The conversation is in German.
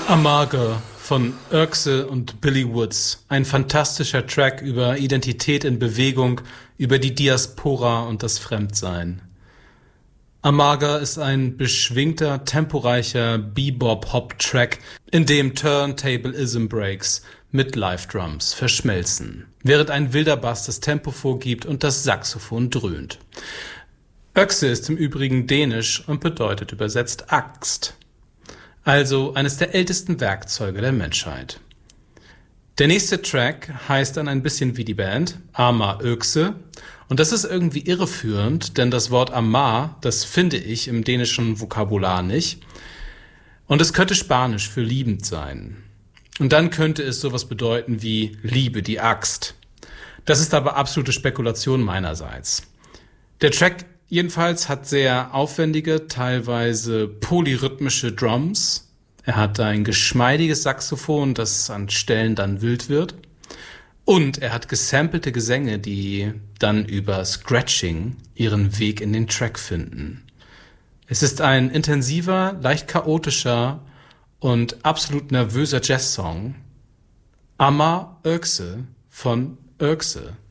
Amarga von Ökse und Billy Woods. Ein fantastischer Track über Identität in Bewegung, über die Diaspora und das Fremdsein. Amarga ist ein beschwingter, temporeicher Bebop-Hop-Track, in dem Turntable-Ism-Breaks mit Live-Drums verschmelzen, während ein wilder Bass das Tempo vorgibt und das Saxophon dröhnt. Ökse ist im Übrigen dänisch und bedeutet übersetzt Axt, also eines der ältesten Werkzeuge der Menschheit. Der nächste Track heißt dann ein bisschen wie die Band, Amar Ökse, und das ist irgendwie irreführend, denn das Wort Amar, das finde ich im dänischen Vokabular nicht, und es könnte Spanisch für liebend sein. Und dann könnte es sowas bedeuten wie Liebe, die Axt. Das ist aber absolute Spekulation meinerseits. Der Track jedenfalls hat sehr aufwendige, teilweise polyrhythmische Drums. Er hat ein geschmeidiges Saxophon, das an Stellen dann wild wird. Und er hat gesampelte Gesänge, die dann über Scratching ihren Weg in den Track finden. Es ist ein intensiver, leicht chaotischer und absolut nervöser Jazzsong. Amar Ökse von Ökse.